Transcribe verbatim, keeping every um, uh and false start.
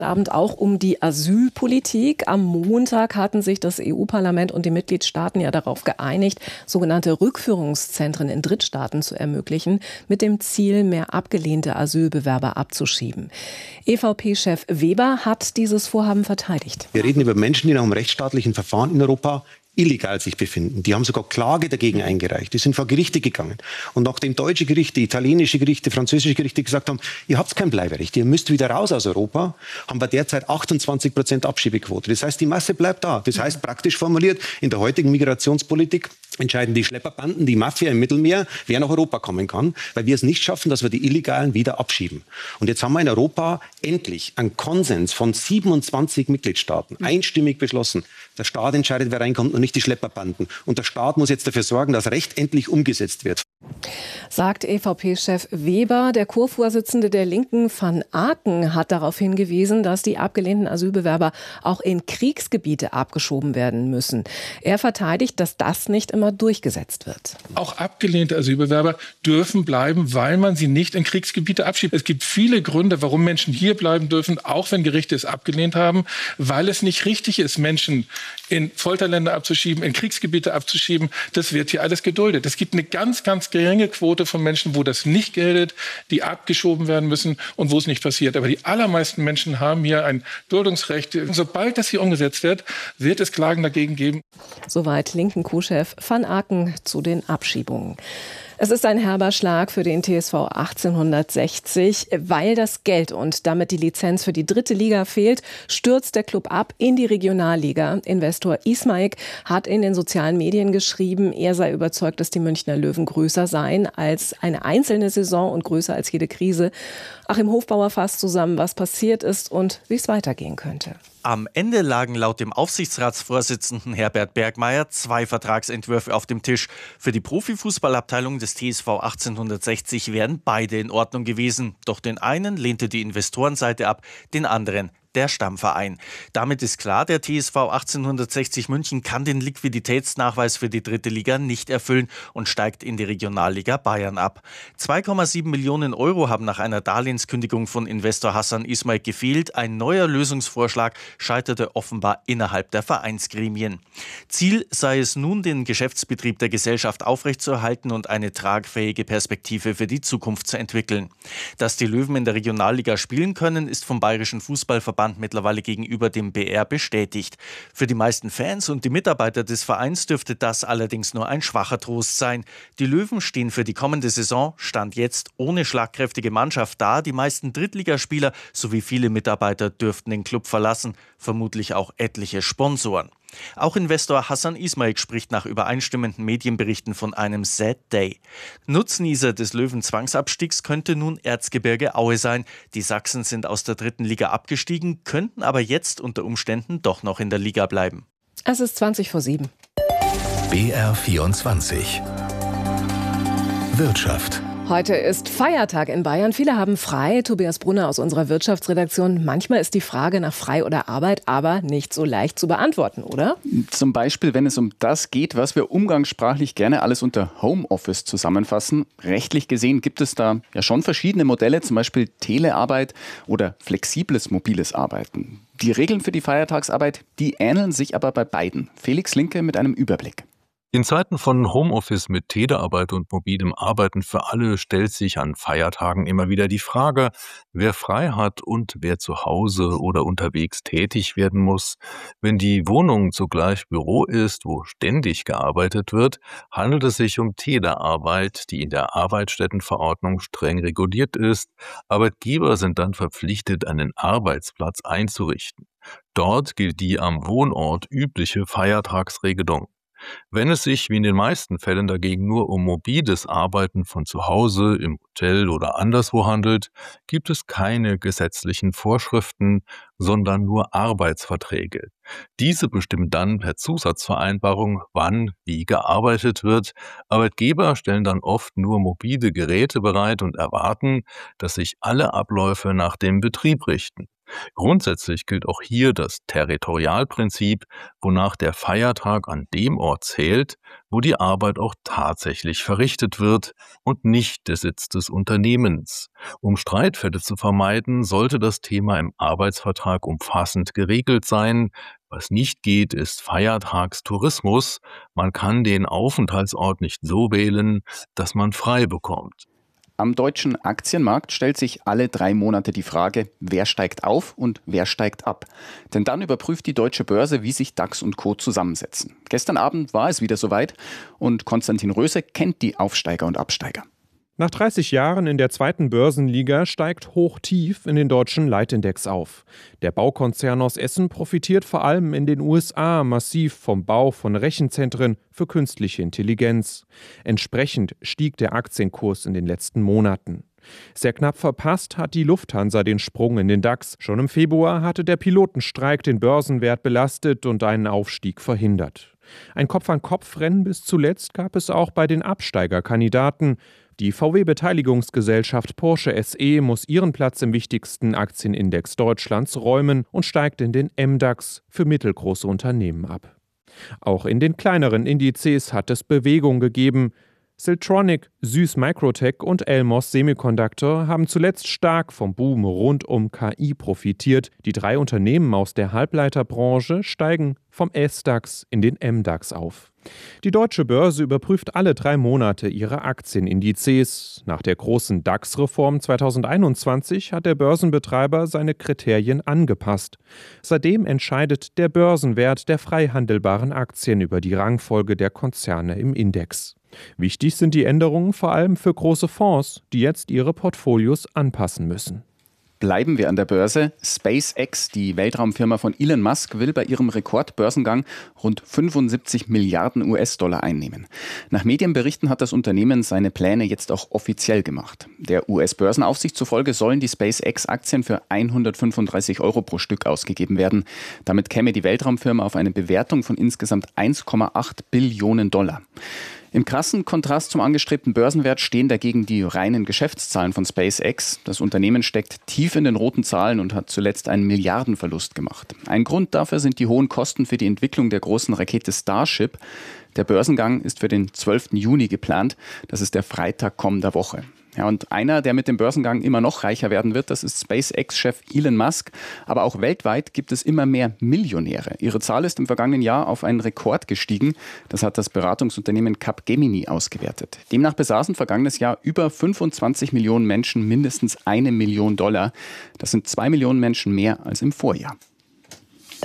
Abend auch um die Asylpolitik. Am Montag hatten sich das E U-Parlament und die Mitgliedstaaten ja darauf geeinigt, sogenannte Rückführungszentren in Drittstaaten zu ermöglichen, mit dem Ziel, mehr abgelehnte Asylbewerber abzuschieben. E V P-Chef Weber hat dieses Vorhaben verteidigt. Wir reden über Menschen, die nach einem rechtsstaatlichen Verfahren in Europa illegal sich befinden. Die haben sogar Klage dagegen eingereicht. Die sind vor Gerichte gegangen. Und nachdem deutsche Gerichte, italienische Gerichte, französische Gerichte gesagt haben, ihr habt kein Bleiberecht, ihr müsst wieder raus aus Europa, haben wir derzeit achtundzwanzig Prozent Abschiebequote. Das heißt, die Masse bleibt da. Das heißt, praktisch formuliert, in der heutigen Migrationspolitik entscheiden die Schlepperbanden, die Mafia im Mittelmeer, wer nach Europa kommen kann, weil wir es nicht schaffen, dass wir die Illegalen wieder abschieben. Und jetzt haben wir in Europa endlich einen Konsens von siebenundzwanzig Mitgliedstaaten, einstimmig beschlossen. Der Staat entscheidet, wer reinkommt und nicht die Schlepperbanden. Und der Staat muss jetzt dafür sorgen, dass Recht endlich umgesetzt wird. Sagt E V P-Chef Weber. Der Chorvorsitzende der Linken, Van Aken, hat darauf hingewiesen, dass die abgelehnten Asylbewerber auch in Kriegsgebiete abgeschoben werden müssen. Er verteidigt, dass das nicht immer durchgesetzt wird. Auch abgelehnte Asylbewerber dürfen bleiben, weil man sie nicht in Kriegsgebiete abschiebt. Es gibt viele Gründe, warum Menschen hier bleiben dürfen, auch wenn Gerichte es abgelehnt haben, weil es nicht richtig ist, Menschen in Folterländer abzuschieben, in Kriegsgebiete abzuschieben. Das wird hier alles geduldet. Es gibt eine ganz, ganz geringe Quote von Menschen, wo das nicht gilt, die abgeschoben werden müssen und wo es nicht passiert. Aber die allermeisten Menschen haben hier ein Duldungsrecht. Und sobald das hier umgesetzt wird, wird es Klagen dagegen geben. Soweit linken Co-Chef Van Aken zu den Abschiebungen. Es ist ein herber Schlag für den T S V achtzehnhundertsechzig. Weil das Geld und damit die Lizenz für die dritte Liga fehlt, stürzt der Club ab in die Regionalliga. Investor Ismaik hat in den sozialen Medien geschrieben, er sei überzeugt, dass die Münchner Löwen größer seien als eine einzelne Saison und größer als jede Krise. Achim Hofbauer fasst zusammen, was passiert ist und wie es weitergehen könnte. Am Ende lagen laut dem Aufsichtsratsvorsitzenden Herbert Bergmeier zwei Vertragsentwürfe auf dem Tisch. Für die Profifußballabteilung des T S V achtzehnhundertsechzig wären beide in Ordnung gewesen. Doch den einen lehnte die Investorenseite ab, den anderen der Stammverein. Damit ist klar, der T S V achtzehnhundertsechzig München kann den Liquiditätsnachweis für die dritte Liga nicht erfüllen und steigt in die Regionalliga Bayern ab. zwei Komma sieben Millionen Euro haben nach einer Darlehenskündigung von Investor Hassan Ismail gefehlt. Ein neuer Lösungsvorschlag scheiterte offenbar innerhalb der Vereinsgremien. Ziel sei es nun, den Geschäftsbetrieb der Gesellschaft aufrechtzuerhalten und eine tragfähige Perspektive für die Zukunft zu entwickeln. Dass die Löwen in der Regionalliga spielen können, ist vom Bayerischen Fußballverband mittlerweile gegenüber dem B R bestätigt. Für die meisten Fans und die Mitarbeiter des Vereins dürfte das allerdings nur ein schwacher Trost sein. Die Löwen stehen für die kommende Saison, Stand jetzt, ohne schlagkräftige Mannschaft da. Die meisten Drittligaspieler sowie viele Mitarbeiter dürften den Club verlassen, vermutlich auch etliche Sponsoren. Auch Investor Hassan Ismail spricht nach übereinstimmenden Medienberichten von einem Sad Day. Nutznießer des Löwen-Zwangsabstiegs könnte nun Erzgebirge Aue sein. Die Sachsen sind aus der dritten Liga abgestiegen, könnten aber jetzt unter Umständen doch noch in der Liga bleiben. Es ist zwanzig vor sieben. B R vierundzwanzig Wirtschaft. Heute ist Feiertag in Bayern. Viele haben frei. Tobias Brunner aus unserer Wirtschaftsredaktion. Manchmal ist die Frage nach Frei oder Arbeit aber nicht so leicht zu beantworten, oder? Zum Beispiel, wenn es um das geht, was wir umgangssprachlich gerne alles unter Homeoffice zusammenfassen. Rechtlich gesehen gibt es da ja schon verschiedene Modelle, zum Beispiel Telearbeit oder flexibles mobiles Arbeiten. Die Regeln für die Feiertagsarbeit, die ähneln sich aber bei beiden. Felix Linke mit einem Überblick. In Zeiten von Homeoffice mit Telearbeit und mobilem Arbeiten für alle stellt sich an Feiertagen immer wieder die Frage, wer frei hat und wer zu Hause oder unterwegs tätig werden muss. Wenn die Wohnung zugleich Büro ist, wo ständig gearbeitet wird, handelt es sich um Telearbeit, die in der Arbeitsstättenverordnung streng reguliert ist. Arbeitgeber sind dann verpflichtet, einen Arbeitsplatz einzurichten. Dort gilt die am Wohnort übliche Feiertagsregelung. Wenn es sich wie in den meisten Fällen dagegen nur um mobiles Arbeiten von zu Hause, im Hotel oder anderswo handelt, gibt es keine gesetzlichen Vorschriften, sondern nur Arbeitsverträge. Diese bestimmen dann per Zusatzvereinbarung, wann wie gearbeitet wird. Arbeitgeber stellen dann oft nur mobile Geräte bereit und erwarten, dass sich alle Abläufe nach dem Betrieb richten. Grundsätzlich gilt auch hier das Territorialprinzip, wonach der Feiertag an dem Ort zählt, wo die Arbeit auch tatsächlich verrichtet wird und nicht der Sitz des Unternehmens. Um Streitfälle zu vermeiden, sollte das Thema im Arbeitsvertrag umfassend geregelt sein. Was nicht geht, ist Feiertagstourismus. Man kann den Aufenthaltsort nicht so wählen, dass man frei bekommt. Am deutschen Aktienmarkt stellt sich alle drei Monate die Frage, wer steigt auf und wer steigt ab. Denn dann überprüft die Deutsche Börse, wie sich DAX und Co. zusammensetzen. Gestern Abend war es wieder soweit und Konstantin Röse kennt die Aufsteiger und Absteiger. Nach dreißig Jahren in der zweiten Börsenliga steigt Hochtief in den deutschen Leitindex auf. Der Baukonzern aus Essen profitiert vor allem in den U S A massiv vom Bau von Rechenzentren für künstliche Intelligenz. Entsprechend stieg der Aktienkurs in den letzten Monaten. Sehr knapp verpasst hat die Lufthansa den Sprung in den DAX. Schon im Februar hatte der Pilotenstreik den Börsenwert belastet und einen Aufstieg verhindert. Ein Kopf-an-Kopf-Rennen bis zuletzt gab es auch bei den Absteigerkandidaten. Die V W-Beteiligungsgesellschaft Porsche S E muss ihren Platz im wichtigsten Aktienindex Deutschlands räumen und steigt in den M DAX für mittelgroße Unternehmen ab. Auch in den kleineren Indizes hat es Bewegung gegeben. Siltronic, Süß Microtech und Elmos Semiconductor haben zuletzt stark vom Boom rund um K I profitiert. Die drei Unternehmen aus der Halbleiterbranche steigen vom S DAX in den M DAX auf. Die Deutsche Börse überprüft alle drei Monate ihre Aktienindizes. Nach der großen DAX-Reform zweitausendeinundzwanzig hat der Börsenbetreiber seine Kriterien angepasst. Seitdem entscheidet der Börsenwert der frei handelbaren Aktien über die Rangfolge der Konzerne im Index. Wichtig sind die Änderungen vor allem für große Fonds, die jetzt ihre Portfolios anpassen müssen. Bleiben wir an der Börse. SpaceX, die Weltraumfirma von Elon Musk, will bei ihrem Rekordbörsengang rund fünfundsiebzig Milliarden U S-Dollar einnehmen. Nach Medienberichten hat das Unternehmen seine Pläne jetzt auch offiziell gemacht. Der U S-Börsenaufsicht zufolge sollen die SpaceX-Aktien für hundertfünfunddreißig Euro pro Stück ausgegeben werden. Damit käme die Weltraumfirma auf eine Bewertung von insgesamt eins Komma acht Billionen Dollar. Im krassen Kontrast zum angestrebten Börsenwert stehen dagegen die reinen Geschäftszahlen von SpaceX. Das Unternehmen steckt tief in den roten Zahlen und hat zuletzt einen Milliardenverlust gemacht. Ein Grund dafür sind die hohen Kosten für die Entwicklung der großen Rakete Starship. Der Börsengang ist für den zwölften Juni geplant. Das ist der Freitag kommender Woche. Ja, und einer, der mit dem Börsengang immer noch reicher werden wird, das ist SpaceX-Chef Elon Musk. Aber auch weltweit gibt es immer mehr Millionäre. Ihre Zahl ist im vergangenen Jahr auf einen Rekord gestiegen. Das hat das Beratungsunternehmen Capgemini ausgewertet. Demnach besaßen vergangenes Jahr über fünfundzwanzig Millionen Menschen mindestens eine Million Dollar. Das sind zwei Millionen Menschen mehr als im Vorjahr.